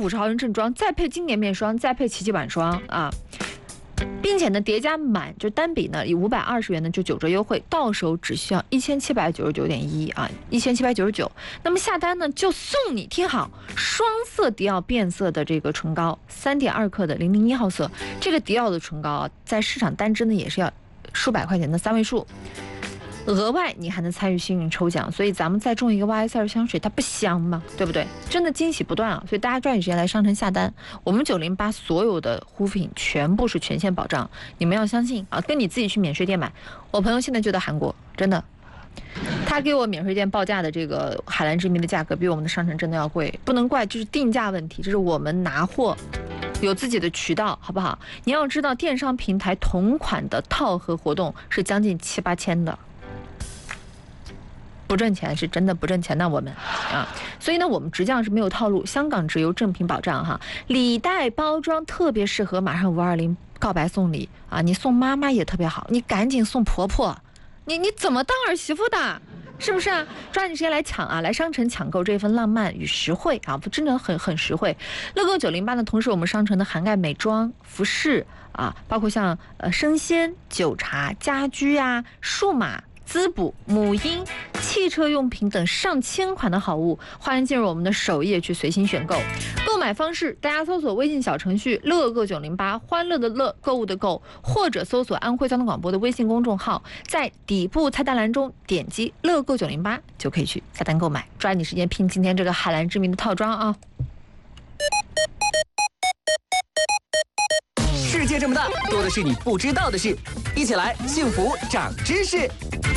50毫升正装，再配经典面霜，再配奇迹晚霜啊。并且呢，叠加满就单笔呢，以520元呢就9折优惠，到手只需要1799.1啊，1799。那么下单呢就送你，听好，双色迪奥变色的这个唇膏，3.2克的001号色。这个迪奥的唇膏啊，在市场单支呢也是要数百块钱的3位数。额外你还能参与幸运抽奖，所以咱们再中一个 YSL 香水，它不香吗？对不对？真的惊喜不断啊！所以大家抓紧时间来商城下单，我们908所有的护肤品全部是全线保障，你们要相信啊！跟你自己去免税店买，我朋友现在就在韩国，真的，他给我免税店报价的这个海蓝之谜的价格比我们的商城真的要贵，不能怪，就是定价问题，这是我们拿货有自己的渠道，好不好？你要知道，电商平台同款的套盒活动是将近7、8千的。不挣钱是真的不挣钱的，我们啊，所以呢，我们直降是没有套路，香港直邮正品保障哈，礼袋包装特别适合马上520告白送礼啊，你送妈妈也特别好，你赶紧送婆婆，你怎么当儿媳妇的？是不是啊？抓紧时间来抢啊！来商城抢购这份浪漫与实惠啊，不真的很实惠。乐购908呢，同时我们商城的涵盖美妆、服饰啊，包括像生鲜、酒茶、家居啊、数码、滋补、母婴、汽车用品等上千款的好物，欢迎进入我们的首页去随心选购。购买方式，大家搜索微信小程序乐购908，欢乐的乐，购物的购，或者搜索安徽交通广播的微信公众号，在底部菜单栏中点击乐购908就可以去下单购买，抓紧时间拼今天这个海蓝之谜的套装啊！ 世界这么大，多的是你不知道的事，一起来幸福长知识。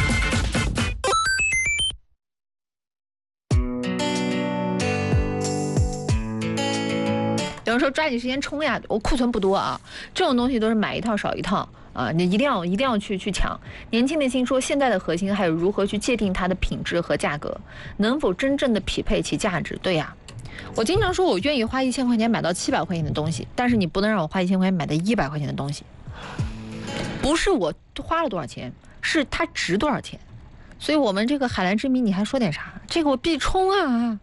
有人说抓紧时间冲呀，我库存不多啊，这种东西都是买一套少一套啊，你一定要去抢。年轻的心说，现在的核心还有如何去界定它的品质和价格，能否真正的匹配其价值？对呀，我经常说我愿意花1000块钱买到700块钱的东西，但是你不能让我花1000块钱买到100块钱的东西。不是我花了多少钱，是它值多少钱。所以我们这个海蓝之谜，你还说点啥？这个我必冲啊！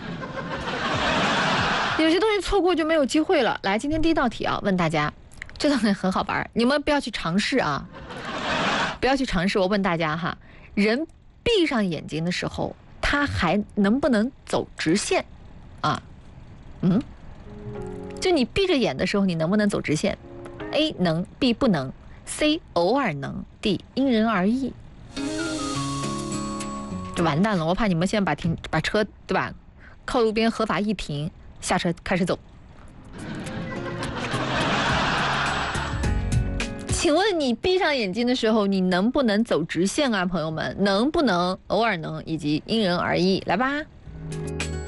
有些东西错过就没有机会了。来，今天第一道题啊，问大家，这道题很好玩，你们不要去尝试啊，不要去尝试。我问大家哈，人闭上眼睛的时候，他还能不能走直线啊？就你闭着眼的时候，你能不能走直线 ？A 能 ，B 不能 ，C 偶尔能 ，D 因人而异。就完蛋了，我怕你们现在把车对吧，靠路边合法一停。下车开始走。请问你闭上眼睛的时候，你能不能走直线啊，朋友们？能不能？偶尔能，以及因人而异。来吧。